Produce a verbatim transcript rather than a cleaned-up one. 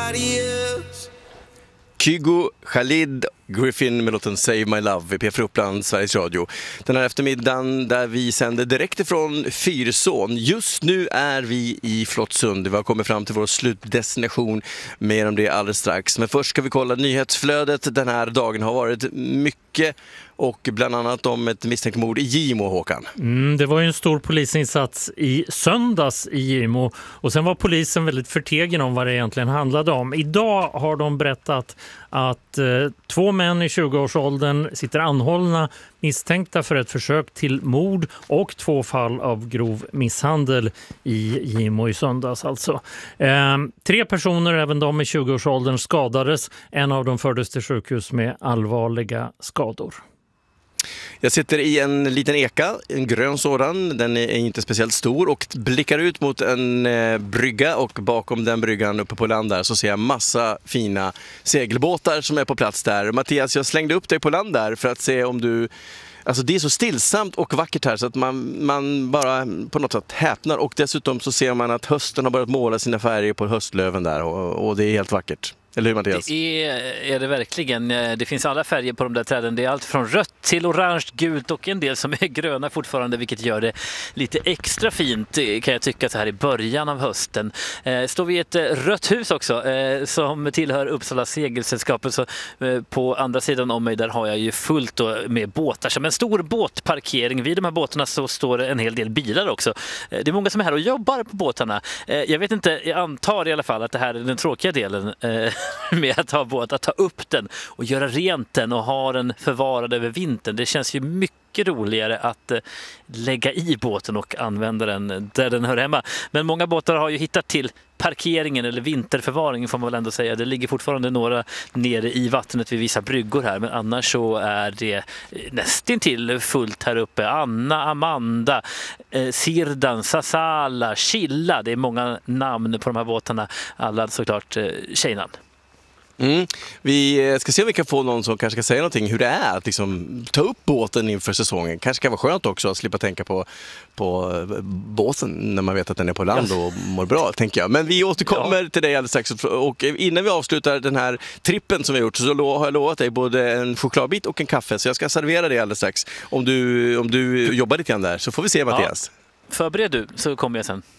nobody else. Kygo Khalid Griffin med låten Save My Love i P fyra Uppland, Sveriges Radio. Den här eftermiddagen där vi sänder direkt ifrån Fyrsån. Just nu är vi i Flottsund. Vi har kommit fram till vår slutdestination. Mer om det alldeles strax. Men först ska vi kolla nyhetsflödet. Den här dagen har varit mycket, och bland annat om ett misstänkt mord i Gimo, Håkan. Mm, det var ju en stor polisinsats i söndags i Gimo, och sen var polisen väldigt förtegen om vad det egentligen handlade om. Idag har de berättat att eh, två män i tjugoårsåldern sitter anhållna misstänkta för ett försök till mord och två fall av grov misshandel i Gimo i söndags alltså. Eh, tre personer, även de i tjugoårsåldern, skadades. En av dem fördes till sjukhus med allvarliga skador. Jag sitter i en liten eka, en grön sådan. Den är inte speciellt stor och blickar ut mot en eh, brygga, och bakom den bryggan uppe på land där så ser jag massa fina segelbåtar som är på plats där. Mattias, jag slängde upp dig på land där för att se om du... Alltså det är så stillsamt och vackert här så att man, man bara på något sätt häpnar, och dessutom så ser man att hösten har börjat måla sina färger på höstlöven där, och, och det är helt vackert. Eller hur, Mattias? Det är, är det verkligen. Det finns alla färger på de där träden. Det är allt från rött till orange, gult och en del som är gröna fortfarande, vilket gör det lite extra fint, kan jag tycka, så här i början av hösten. Eh, står vi i ett rött hus också eh, som tillhör Uppsala segelsällskapet, så eh, på andra sidan om mig där har jag ju fullt då med båtar. Som en stor båtparkering. Vid de här båtarna så står det en hel del bilar också. Eh, det är många som är här och jobbar på båtarna. Eh, jag vet inte, jag antar i alla fall att det här är den tråkiga delen eh, med att ha båt, att ta upp den och göra rent den och ha den förvarad över vintern. Det känns ju mycket roligare att eh, lägga i båten och använda den där den hör hemma. Men många båtar har ju hittat till parkeringen eller vinterförvaringen, får man väl ändå säga. Det ligger fortfarande några nere i vattnet vid vissa bryggor här, men annars så är det nästan till fullt här uppe. Anna, Amanda, eh, Sirdan, Sassala, Chilla. Det är många namn på de här båtarna. Alla såklart eh, tjejnamn. Mm. Vi ska se om vi kan få någon som kanske kan säga någonting hur det är att liksom ta upp båten inför säsongen. Kanske kan vara skönt också att slippa tänka på, på båten när man vet att den är på land och mår bra, tänker jag. Men vi återkommer ja. till dig alldeles strax, och innan vi avslutar den här trippen som vi har gjort så har jag lovat dig både en chokladbit och en kaffe, så jag ska servera dig alldeles strax. Om du, om du jobbar lite grann där så får vi se, Mattias. Ja. Förbered du, så kommer jag sen.